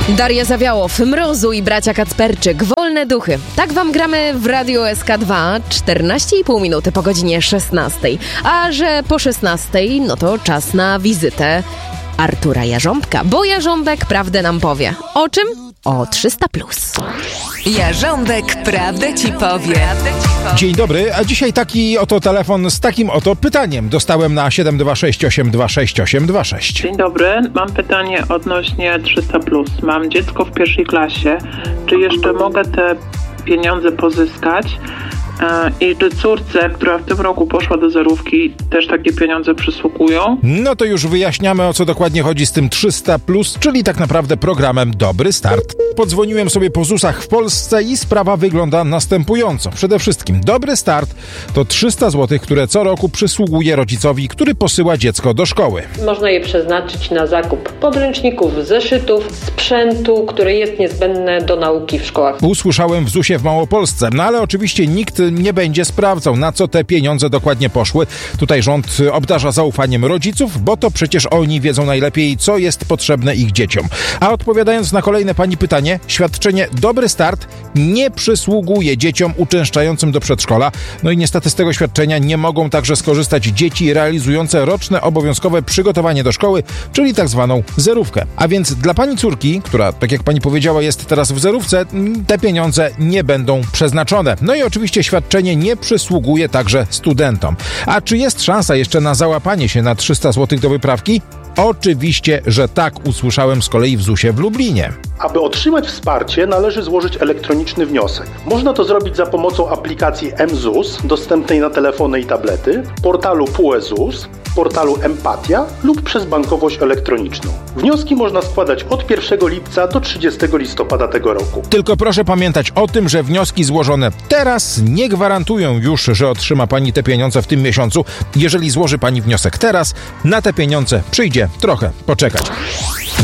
Daria Zawiałow, Mrozu i bracia Kacperczyk, Wolne duchy. Tak wam gramy w Radiu SK2, 14,5 minuty po godzinie 16. A że po 16, no to czas na wizytę Artura Jarząbka, bo Jarząbek prawdę nam powie. O czym? O 300+. Jarząbek prawdę ci powie. Dzień dobry, a dzisiaj taki oto telefon z takim oto pytaniem dostałem na 726 826 826. Dzień dobry, mam pytanie odnośnie 300+. Mam dziecko w pierwszej klasie. Czy jeszcze mogę te pieniądze pozyskać? I czy córce, która w tym roku poszła do zerówki, też takie pieniądze przysługują? No to już wyjaśniamy, o co dokładnie chodzi z tym 300+, czyli tak naprawdę programem Dobry Start. Podzwoniłem sobie po ZUS-ach w Polsce i sprawa wygląda następująco. Przede wszystkim Dobry Start to 300 zł, które co roku przysługuje rodzicowi, który posyła dziecko do szkoły. Można je przeznaczyć na zakup podręczników, zeszytów, sprzętu, który jest niezbędny do nauki w szkołach. Usłyszałem w ZUS-ie w Małopolsce, no ale oczywiście nikt nie będzie sprawdzał, na co te pieniądze dokładnie poszły. Tutaj rząd obdarza zaufaniem rodziców, bo to przecież oni wiedzą najlepiej, co jest potrzebne ich dzieciom. A odpowiadając na kolejne pani pytanie, świadczenie Dobry Start nie przysługuje dzieciom uczęszczającym do przedszkola. No i niestety z tego świadczenia nie mogą także skorzystać dzieci realizujące roczne obowiązkowe przygotowanie do szkoły, czyli tak zwaną zerówkę. A więc dla pani córki, która, tak jak pani powiedziała, jest teraz w zerówce, te pieniądze nie będą przeznaczone. No i oczywiście świadczenie nie przysługuje także studentom. A czy jest szansa jeszcze na załapanie się na 300 zł do wyprawki? Oczywiście, że tak, usłyszałem z kolei w ZUS-ie w Lublinie. Aby otrzymać wsparcie, należy złożyć elektroniczny wniosek. Można to zrobić za pomocą aplikacji mZUS, dostępnej na telefony i tablety, portalu PUE ZUS, portalu Empatia lub przez bankowość elektroniczną. Wnioski można składać od 1 lipca do 30 listopada tego roku. Tylko proszę pamiętać o tym, że wnioski złożone teraz nie gwarantują już, że otrzyma pani te pieniądze w tym miesiącu. Jeżeli złoży pani wniosek teraz, na te pieniądze przyjdzie trochę poczekać.